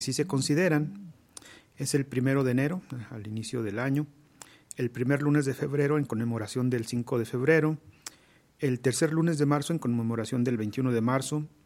Si se consideran, es el 1 de enero, al inicio del año, el primer lunes de febrero en conmemoración del 5 de febrero, el tercer lunes de marzo en conmemoración del 21 de marzo,